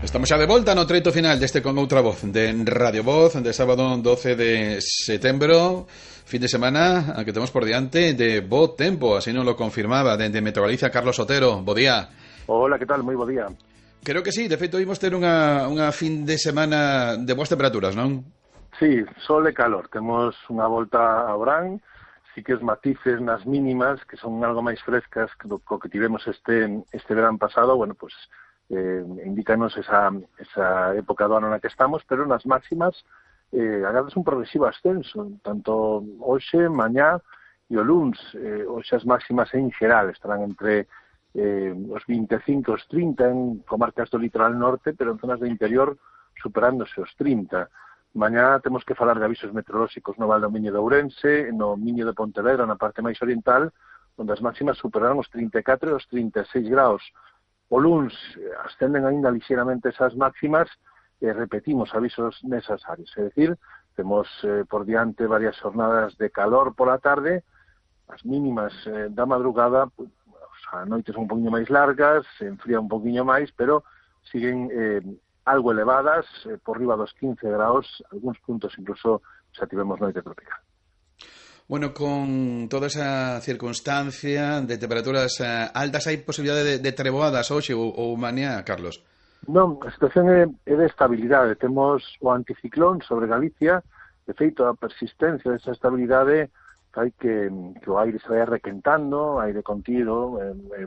Estamos xa de volta no treito final deste Con Outra Voz de Radio Voz de sábado 12 de setembro, fin de semana que temos por diante de bo tempo, así nos lo confirmaba dende Meteo Galicia Carlos Otero. Bo día. Hola, que tal? Moi bo día. Creo que sí, de feito imos ter unha fin de semana de boas temperaturas, non? Sí, sol e calor. Temos unha volta a Orán, sí que os matices nas mínimas, que son algo máis frescas que o que tivemos este verán pasado, bueno, pues indícanos esa época do ano na que estamos, pero nas máximas agardas un progresivo ascenso, tanto hoxe, mañá e o luns. Hoxe as máximas en xeral estarán entre os 25 os 30 en comarcas do litoral norte, pero en zonas do interior superándose os 30. Mañá temos que falar de avisos meteorolóxicos no Val do Miño de Ourense, no Miño de Pontevedra, na parte máis oriental, onde as máximas superarán os 34 e os 36 graus. O luns ascenden aínda lixeramente esas máximas e repetimos avisos nesas áreas. É dicir, temos por diante varias jornadas de calor pola tarde, as mínimas da madrugada, a noites un poquinho máis largas, se enfría un poquinho máis, pero siguen algo elevadas, por riba dos 15 graus, algúns puntos incluso xa tivemos noite tropical. Bueno, con toda esa circunstancia de temperaturas altas, hai posibilidade de treboadas hoxe ou mañá, Carlos? Non, a situación é de estabilidade. Temos o anticiclón sobre Galicia, de feito a persistencia desa estabilidade fai que o aire se vai requentando, aire contido,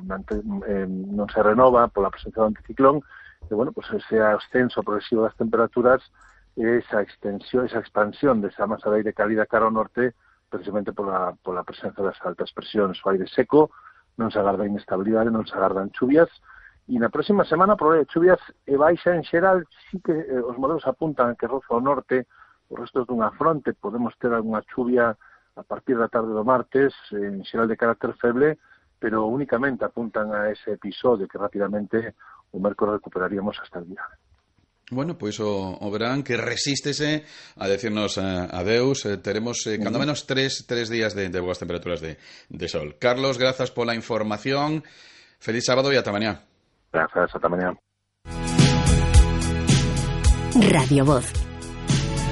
non se renova pola presencia do anticiclón, e, bueno, pues ese ascenso progresivo das temperaturas, esa extensión, esa expansión desa masa de aire cálida cara ao norte, precisamente pola presencia das altas presións. O aire seco, non se agarda inestabilidade, non se agardan chuvias, e na próxima semana, por aí, chuvias e baixa en xeral, sí que os modelos apuntan que roza ao norte, os restos dunha fronte, podemos ter algunha chuvia a partir da tarde do martes, en xeral de carácter feble, pero únicamente apuntan a ese episodio que rapidamente o mércores recuperaríamos hasta el día. Bueno, pois o verán que resístese a decirnos adeus. Teremos cando menos tres días de boas temperaturas de sol. Carlos, grazas pola información. Feliz sábado e ata mañá. Grazas, ata mañá. Radio Voz.